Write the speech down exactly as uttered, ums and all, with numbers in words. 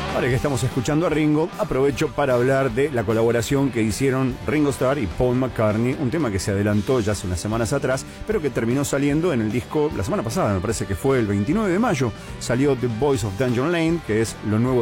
Ahora que estamos escuchando a Ringo, aprovecho para hablar de la colaboración que hicieron Ringo Starr y Paul McCartney, un tema que se adelantó ya hace unas semanas atrás, pero que terminó saliendo en el disco la semana pasada, me parece que fue el veintinueve de mayo, salió The Voice of Dungeon Lane, que es lo nuevo